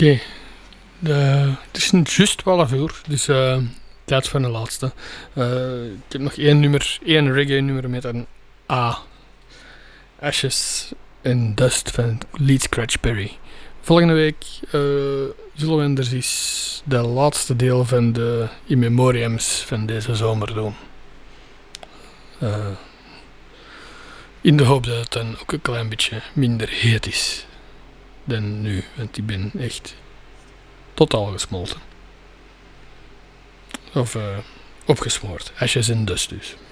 Oké, het is juist 12 uur, dus tijd voor een laatste. Ik heb nog één reggae nummer met een A. Ashes and Dust van Lead Scratch Perry. Volgende week zullen we er eens de laatste deel van de in memoriams van deze zomer doen. In de hoop dat het dan ook een klein beetje minder heet is dan nu, want ik ben echt totaal gesmolten. Of opgesmoord. Ashes and Dust dus.